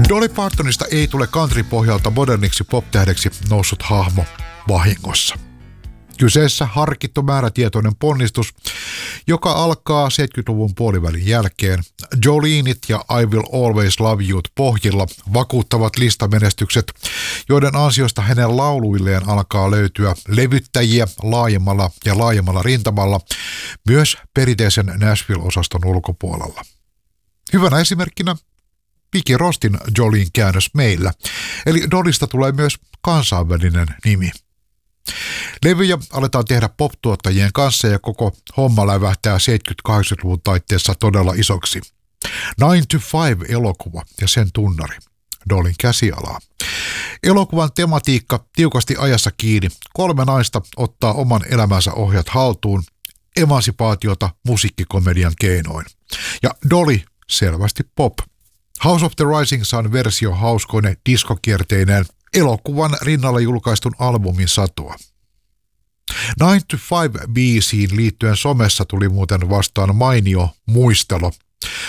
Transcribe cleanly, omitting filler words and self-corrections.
Dolly Partonista ei tule country-pohjalta moderniksi pop-tähdeksi noussut hahmo vahingossa. Kyseessä harkittu määrätietoinen ponnistus, joka alkaa 70-luvun puolivälin jälkeen. Joleneit ja I Will Always Love You't pohjilla vakuuttavat listamenestykset, joiden ansiosta hänen lauluilleen alkaa löytyä levyttäjiä laajemmalla rintamalla, myös perinteisen Nashville-osaston ulkopuolella. Hyvänä esimerkkinä Vicki Rostin Jolien käännös meillä, eli Dollysta tulee myös kansainvälinen nimi. Levyjä aletaan tehdä pop-tuottajien kanssa ja koko homma lävähtää 70-80-luvun taitteessa todella isoksi. 9-to-5-elokuva ja sen tunnari, Dollyn käsialaa. Elokuvan tematiikka tiukasti ajassa kiinni. 3 naista ottaa oman elämänsä ohjat haltuun, emansipaatiota musiikkikomedian keinoin. Ja Dolly selvästi pop. House of the Rising Sun versio hauskoine diskokierteineen elokuvan rinnalla julkaistun albumin satoa. 9-to-5 biisiin liittyen somessa tuli muuten vastaan mainio muistelo.